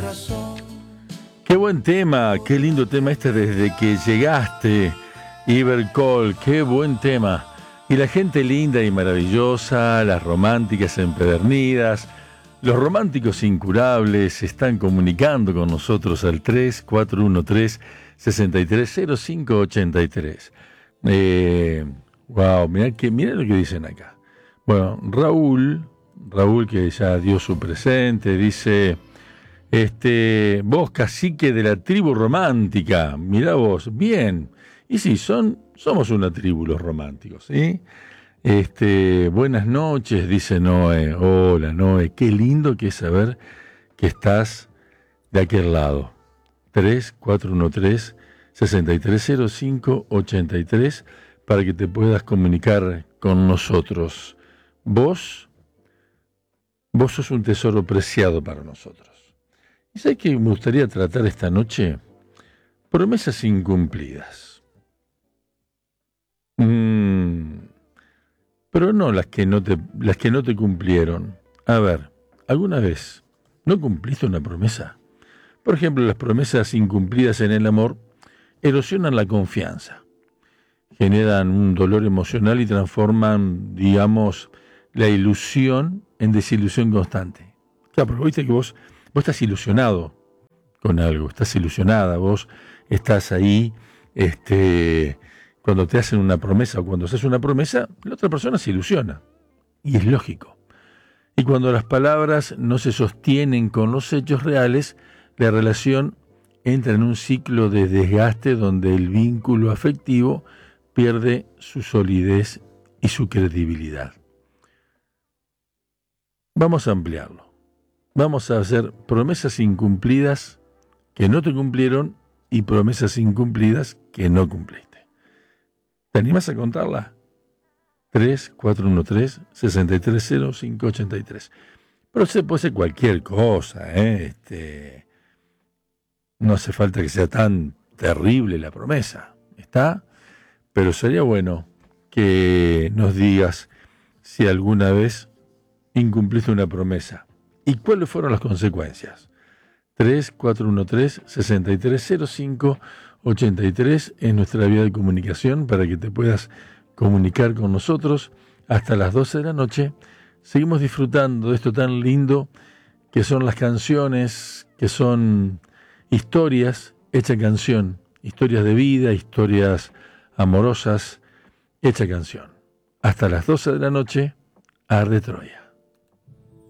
Qué buen tema, qué lindo tema este desde que llegaste, Ibercol, qué buen tema. Y la gente linda y maravillosa, las románticas empedernidas, los románticos incurables se están comunicando con nosotros al 3413-630583. Wow, mirá lo que dicen acá. Bueno, Raúl que ya dio su presente, dice... vos, cacique de la tribu romántica, mirá vos, bien. Y sí, somos una tribu los románticos, ¿sí? Buenas noches, dice Noé. Hola, Noé, qué lindo que es saber que estás de aquel lado. 3413-630583 para que te puedas comunicar con nosotros. Vos sos un tesoro preciado para nosotros. ¿Y sabes qué me gustaría tratar esta noche? Promesas incumplidas. Pero no las que no te cumplieron. A ver, ¿alguna vez no cumpliste una promesa? Por ejemplo, las promesas incumplidas en el amor erosionan la confianza, generan un dolor emocional y transforman, digamos, la ilusión en desilusión constante. Claro, pero viste que vos estás ilusionado con algo, estás ilusionada, vos estás ahí, cuando te hacen una promesa o cuando haces una promesa, la otra persona se ilusiona, y es lógico. Y cuando las palabras no se sostienen con los hechos reales, la relación entra en un ciclo de desgaste donde el vínculo afectivo pierde su solidez y su credibilidad. Vamos a ampliarlo. Vamos a hacer promesas incumplidas que no te cumplieron y promesas incumplidas que no cumpliste. ¿Te animas a contarla? 3413-630583. Pero se puede ser cualquier cosa, no hace falta que sea tan terrible la promesa, ¿está? Pero sería bueno que nos digas si alguna vez incumpliste una promesa. ¿Y cuáles fueron las consecuencias? 3413-630583 es nuestra vía de comunicación para que te puedas comunicar con nosotros hasta las 12 de la noche. Seguimos disfrutando de esto tan lindo que son las canciones, que son historias hecha canción, historias de vida, historias amorosas hecha canción. Hasta las 12 de la noche, Arde Troya.